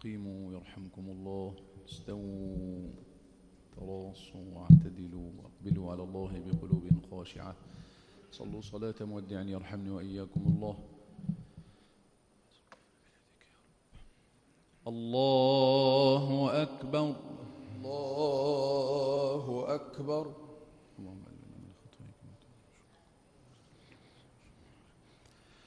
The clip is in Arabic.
استقيموا يرحمكم الله. استووا تراصوا واعتدلوا واقبلوا على الله بقلوب خاشعة. صلوا صلاة مودع يرحمني وإياكم الله. الله أكبر. الله أكبر. اللهم